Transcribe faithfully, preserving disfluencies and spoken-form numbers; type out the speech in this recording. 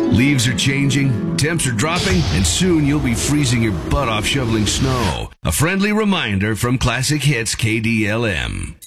Leaves are changing, temps are dropping, and soon you'll be freezing your butt off shoveling snow. A friendly reminder from Classic Hits K D L M.